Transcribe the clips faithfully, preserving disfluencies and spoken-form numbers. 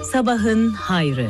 Sabahın hayrı.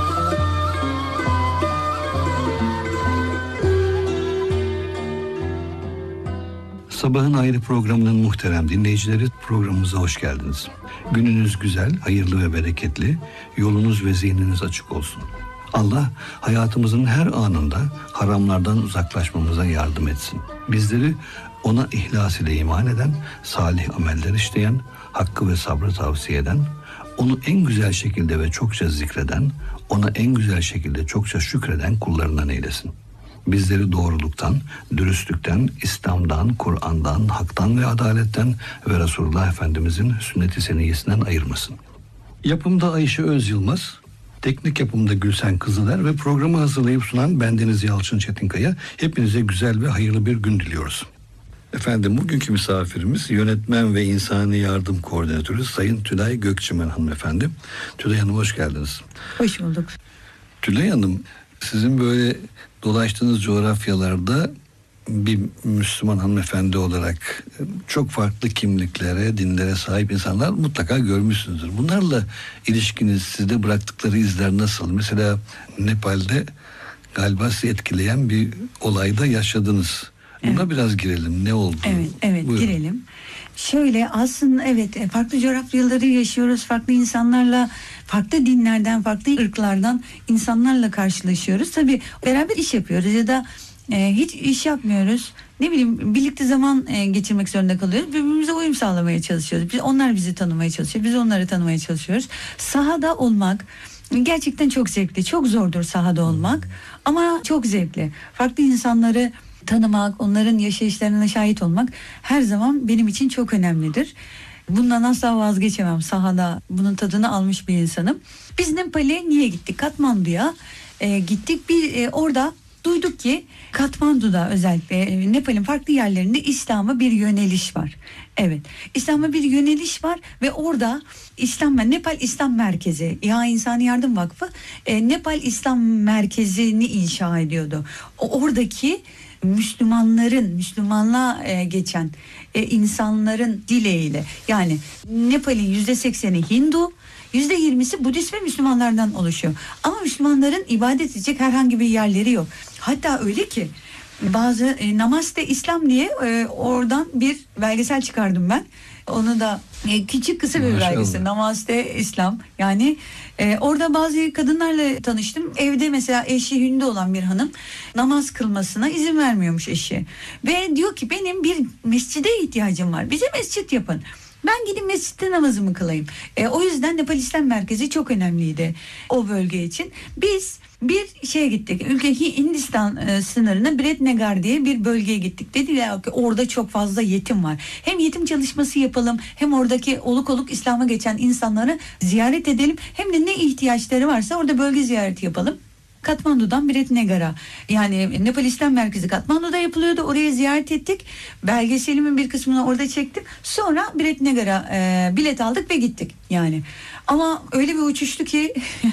Sabahın Hayrı programının muhterem dinleyicileri, programımıza hoş geldiniz. Gününüz güzel, hayırlı ve bereketli, yolunuz ve zihniniz açık olsun. Allah hayatımızın her anında haramlardan uzaklaşmamıza yardım etsin. Bizleri ona ihlas ile iman eden, salih ameller işleyen, hakkı ve sabrı tavsiye eden, onu en güzel şekilde ve çokça zikreden, ona en güzel şekilde çokça şükreden kullarından eylesin. Bizleri doğruluktan, dürüstlükten, İslam'dan, Kur'an'dan, haktan ve adaletten ve Resulullah Efendimizin sünnet-i seniyyesinden ayırmasın. Yapımda Ayşe Öz Yılmaz, teknik yapımda Gülsen Kızıler ve programı hazırlayıp sunan bendeniz Yalçın Çetinkaya. Hepinize güzel ve hayırlı bir gün diliyoruz. Efendim, bugünkü misafirimiz yönetmen ve insani yardım koordinatörü Sayın Tülay Gökçümen hanımefendi. Tülay Hanım, hoş geldiniz. Hoş bulduk. Tülay Hanım, sizin böyle dolaştığınız coğrafyalarda bir Müslüman hanımefendi olarak çok farklı kimliklere, dinlere sahip insanlar mutlaka görmüşsünüzdür. Bunlarla ilişkiniz, sizde bıraktıkları izler nasıl? Mesela Nepal'de galiba sizi etkileyen bir olayda yaşadınız. Buna evet. biraz girelim. Ne oldu? Evet, evet Buyurun. girelim. Şöyle, aslında evet, farklı coğrafyaları yaşıyoruz, farklı insanlarla, farklı dinlerden, farklı ırklardan insanlarla karşılaşıyoruz. Tabii beraber iş yapıyoruz ya da e, hiç iş yapmıyoruz. Ne bileyim, birlikte zaman e, geçirmek zorunda kalıyoruz. Birbirimize uyum sağlamaya çalışıyoruz. Biz, onlar bizi tanımaya çalışıyor, biz onları tanımaya çalışıyoruz. Sahada olmak gerçekten çok zevkli. Çok zordur sahada olmak ama çok zevkli. Farklı insanları tanımak, onların yaşayışlarına şahit olmak her zaman benim için çok önemlidir. Bundan asla vazgeçemem. Sahada bunun tadını almış bir insanım. Biz Nepal'e niye gittik? Katmandu'ya e, gittik. Bir e, orada duyduk ki Katmandu'da, özellikle e, Nepal'in farklı yerlerinde İslam'a bir yöneliş var. Evet, İslam'a bir yöneliş var ve orada İslam ve Nepal İslam Merkezi, İHA İnsani Yardım Vakfı e, Nepal İslam Merkezi'ni inşa ediyordu. O, oradaki Müslümanların, Müslümanlığa e, geçen e, insanların dileğiyle, yani Nepal'in yüzde sekseni Hindu, yüzde yirmisi Budist ve Müslümanlardan oluşuyor. Ama Müslümanların ibadet edecek herhangi bir yerleri yok. Hatta öyle ki bazı e, Namaste İslam diye e, oradan bir belgesel çıkardım ben. Onu da e, küçük kısa bir belgesel, Namaste İslam. Yani e, orada bazı kadınlarla tanıştım. Evde mesela eşi Hindu olan bir hanım namaz kılmasına izin vermiyormuş eşi. Ve diyor ki benim bir mescide ihtiyacım var. Bize mescit yapın. Ben gidip mescitte namazımı kılayım. E, o yüzden Nepal İslam Merkezi çok önemliydi o bölge için. Biz bir şeye gittik. Ülke Hindistan e, sınırına Biratnagar diye bir bölgeye gittik. Dediler ki orada çok fazla yetim var. Hem yetim çalışması yapalım, hem oradaki oluk oluk İslam'a geçen insanları ziyaret edelim. Hem de ne ihtiyaçları varsa orada bölge ziyareti yapalım. Katmandu'dan Biratnagar'a, yani Nepal İslam Merkezi Katmandu'da yapılıyordu. Oraya ziyaret ettik. Belgeselimin bir kısmını orada çektim. Sonra Biratnagar'a e, bilet aldık ve gittik yani. Ama öyle bir uçuştu ki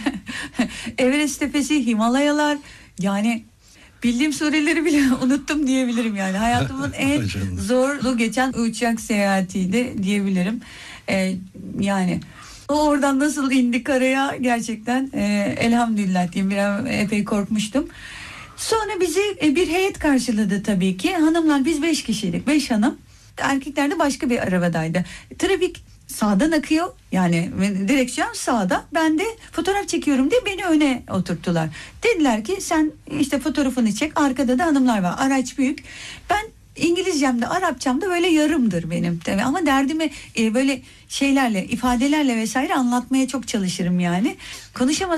Everest tepesi, Himalayalar, yani bildiğim sureleri bile unuttum diyebilirim yani. Hayatımın en zorlu geçen uçak seyahatiydi diyebilirim. E, yani o oradan nasıl indik karaya, gerçekten e, elhamdülillah diyeyim, biraz epey korkmuştum. Sonra bizi e, bir heyet karşıladı tabii ki. Hanımlar, biz beş kişiydik. Beş hanım. Erkekler de başka bir arabadaydı. Trafik sağdan akıyor. Yani direksiyon sağda. Ben de fotoğraf çekiyorum diye beni öne oturttular. Dediler ki sen işte fotoğrafını çek. Arkada da hanımlar var. Araç büyük. Ben İngilizcem de Arapçam da böyle yarımdır benim tabii, ama derdimi e, böyle şeylerle, ifadelerle vesaire anlatmaya çok çalışırım yani. Konuşamaz